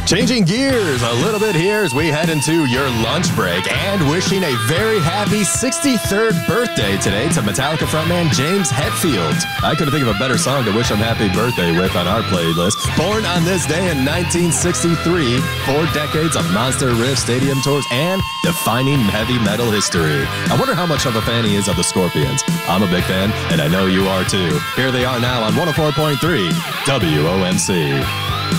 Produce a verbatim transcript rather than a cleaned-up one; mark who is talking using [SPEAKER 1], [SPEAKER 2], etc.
[SPEAKER 1] Changing gears a little bit here as we head into your lunch break and wishing a very happy sixty-third birthday today to Metallica frontman James Hetfield. I couldn't think of a better song to wish him happy birthday with on our playlist. Born on this day in nineteen sixty-three, four decades of Monster Riff stadium tours and defining heavy metal history. I wonder how much of a fan he is of the Scorpions. I'm a big fan, and I know you are too. Here they are now on one oh four point three W O M C.